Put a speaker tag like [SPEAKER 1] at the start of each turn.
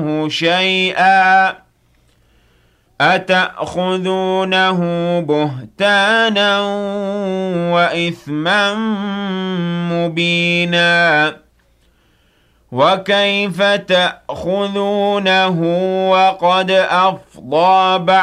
[SPEAKER 1] شيئا أتأخذونه بهتانا وإثما مبينا وكيف تأخذونه وقد أفضى